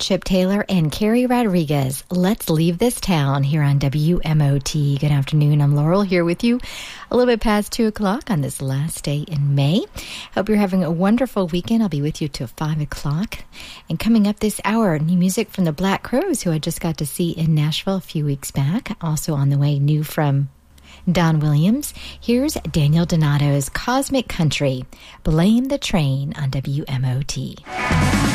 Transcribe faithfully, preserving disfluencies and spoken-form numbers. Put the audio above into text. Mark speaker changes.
Speaker 1: Chip Taylor and Carrie Rodriguez. Let's Leave This Town here on W M O T. Good afternoon. I'm Laurel here with you a little bit past two o'clock on this last day in May. Hope you're having a wonderful weekend. I'll be with you till five o'clock. And coming up this hour, new music from the Black Crowes, who I just got to see in Nashville a few weeks back. Also on the way, new from Don Williams. Here's Daniel Donato's Cosmic Country. Blame the Train on W M O T.